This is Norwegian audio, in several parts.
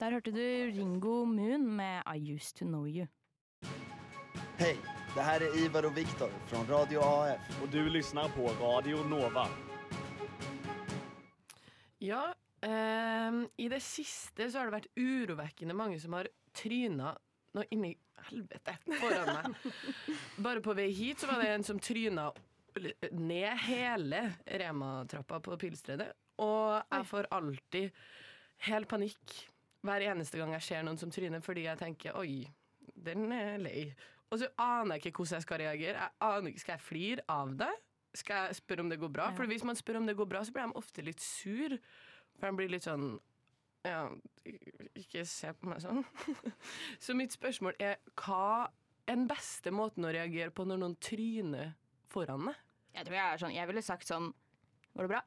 Der hørte du Ringo Moon med I Used To Know You. Hej, det här är Ivar och Viktor från Radio AF. Och du lyssnar på Radio Nova. Ja, i det siste så har det vært urovekkende mange som har tryna nå inni helvete foran meg. Bare på vei hit så var det en som tryna ned hele Rema-trappa på Pilstredet. Og jeg får alltid helt panikk hver eneste gang jeg ser noen som tryner, fordi jeg tenker, oi, den er lei. Og så aner jeg ikke hvordan jeg skal reagere. Jeg aner ikke, skal jeg flire av det? Skal jeg spørre om det går bra? For hvis man spør om det går bra, så blir de ofte litt sur. For de blir litt sånn, ja, ikke se på meg sånn. Så mitt spørsmål er, hva er den beste måten å reagere på når noen tryner foran meg? Jeg tror jeg er sånn, jeg ville sagt sånn, går det bra?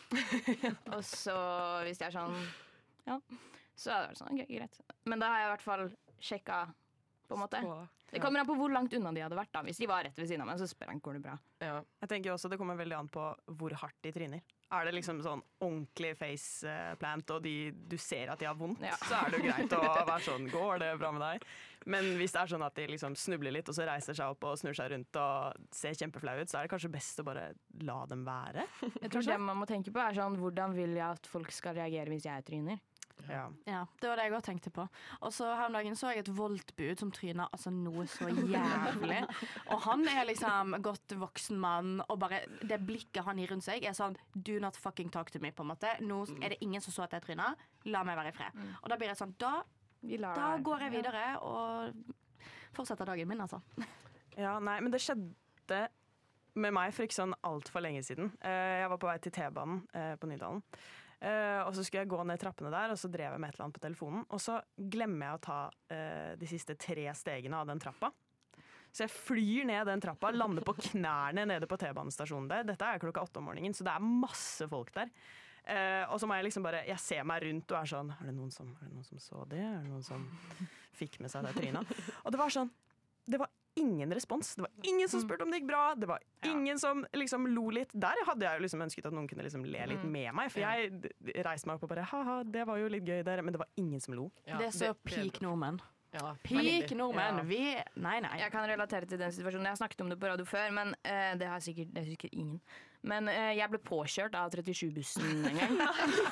Og så hvis jeg er sånn, ja, så er det vært sånn, ok, greit. Men da har jeg i hvert fall sjekket på en måte. Det kommer an på hvor langt unna de hadde vært da. Hvis de var rett ved siden av meg, så spør han, går det bra? Ja. Jeg tenker også det kommer veldig an på hvor hardt de tryner. Er det liksom sånn ordentlig faceplant, og du ser at de har vondt, så er det jo greit å være sånn, går det bra med deg? Men hvis det er sånn at de liksom snubler litt, og så reiser seg opp og snur seg rundt og ser kjempeflau ut, så er det kanskje best å bare la dem være. Jeg tror det man må tenke på er sånn, hvordan vil jeg at folk skal reagere hvis jeg tryner? Ja. Ja, det var det jeg også tenkte på. Og så her om dagen så jeg et voltbud som tryner altså noe så jævlig. Og han er liksom godt voksen mann, og bare det blikket han gir rundt seg er sånn, do not fucking talk to me, på en måte. Nå er det ingen som så at jeg tryner. La meg være i fred. Og da blir jeg sånn, da går jeg videre og fortsetter dagen min, altså. Ja, nei, men det skjedde med meg for ikke sånn alt for lenge siden. Jeg var på vei til T-banen på Nydalen. Og så skulle jeg gå ned trappene der, og så drev jeg med et eller annet på telefonen. Og så glemmer jeg å ta de siste 3 stegene av den trappa. Så jeg flyr ned den trappa, lander på knærne nede på T-banestasjonen der. Dette er 8:00 om morgenen, så det er masse folk der. Og så må jeg liksom bare, jeg ser meg rundt og er sånn, er det noen som så det? Er det noen som fikk med seg det trynet? Og det var sånn, det var ingen respons. Det var ingen som spurte om det gikk bra. Det var ingen som liksom lo litt. Der hadde jeg jo liksom ønsket at noen kunne liksom le litt med meg, for jeg reiste meg opp og bare, haha, det var jo litt gøy der, men det var ingen som lo. Ja, det er så peak nordmenn. Ja, peak nordmenn. Nei. Jeg kan relatere til den situasjonen. Jeg har snakket om det på radio før, men det er sikkert ingen. Men jeg ble påkjørt av 37-bussen en gang.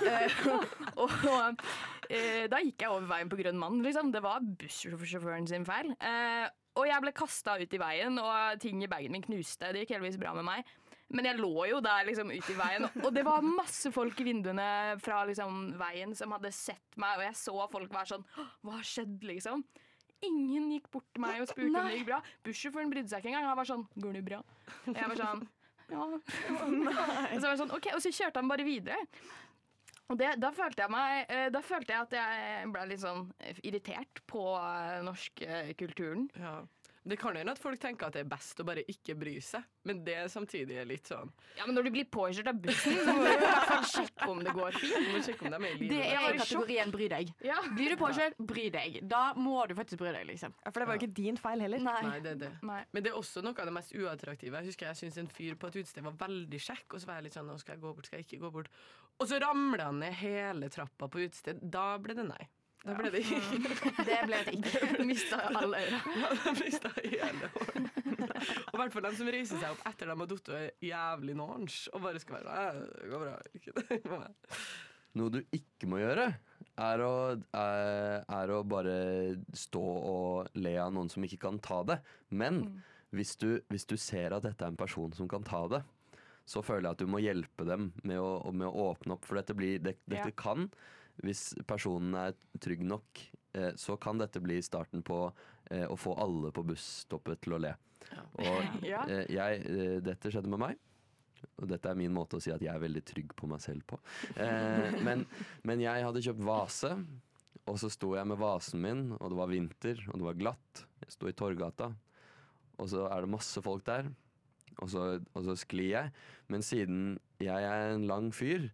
og da gikk jeg over veien på grønn mann, liksom. Det var bussjåføren sin feil. Og jeg ble kastet ut i veien, og ting i bagen min knuste. Det gikk heldigvis bra med meg. Men jeg lå jo der liksom ut i veien, og det var masse folk i vinduene fra liksom veien som hadde sett meg, og jeg så folk være sånn, hva har skjedd liksom? Ingen gikk bort til meg og spurte om det gikk bra. Bussjåføren brydde seg ikke engang, han var sånn, går det bra? Og jeg var sånn, ja. Og så var jeg sånn, ok, og så kjørte han bare videre. Og da følte jeg at jeg ble litt sånn irritert på norsk kulturen. Ja. Det kan hende at folk tenker at det er best å bare ikke bry seg, men det samtidig er litt sånn. Ja, men når du blir påkjørt av bussen, så må du i hvert fall sjekke om det går fint. Du må sjekke om de er i livet. Det er kategorien bry deg. Ja. Blir du påkjørt, bry deg. Da må du faktisk bry deg, liksom. Ja, for det var jo ikke din feil heller. Nei, det er det. Nei. Men det er også noe av det mest uattraktive. Jeg husker jeg synes en fyr på et utested var veldig kjekk, og så var jeg litt sånn, nå skal jeg gå bort, skal jeg ikke gå bort. Og så ramlet han ned hele trappa på utested. Da ble det nei. Da ble det ikke. Det ble det ikke. Mistet alle øyne. Ja, de mistet hele håret. Og i hvert fall de som reiser seg opp etter de har dott og jævlig nonch, og bare skal være, det går bra, ikke det. Noe du ikke må gjøre, er å bare stå og le av noen som ikke kan ta det. Men hvis du ser at dette er en person som kan ta det, så føler jeg at du må hjelpe dem med å åpne opp, for dette kan, hvis personen er trygg nok, så kan dette bli starten på å få alle på busstoppet til å le. Og dette skjedde med meg, og dette er min måte å si at jeg er veldig trygg på meg selv på. Men jeg hadde kjøpt vase, og så sto jeg med vasen min, og det var vinter, og det var glatt. Jeg sto i Torgata, og så er det masse folk der, og så sklir jeg. Men siden jeg er en lang fyr,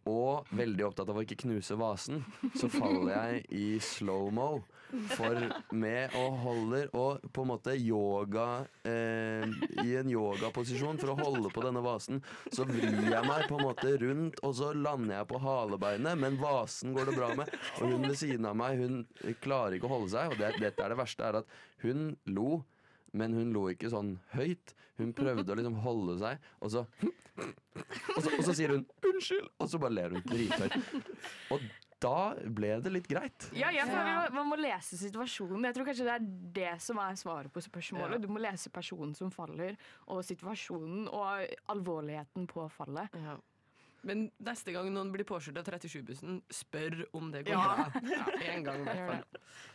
og veldig opptatt av å ikke knuse vasen, så faller jeg i slow-mo. For med og holder og på en måte yoga i en yogaposisjon for å holde på denne vasen, så vrir jeg meg på en måte rundt, og så lander jeg på halebeinet, men vasen går det bra med. Og hun ved siden av meg, hun klarer ikke å holde seg, og dette det verste er at hun lo, men hun lo ikke sånn høyt. Hun prøvde å liksom holde seg, og så sier hun 'unnskyld', og så bare ler hun drithøyt. Og da ble det litt greit. Ja, jeg føler man må lese situasjonen. Jeg tror kanskje det er det som er svaret på spørsmålet. Ja. Du må lese personen som faller, og situasjonen og alvorligheten på fallet. Ja. Men neste gang noen blir påkjørt av 37-bussen, spør om det går Ja. bra. Ja, en gang i hvert Gjør fall. det.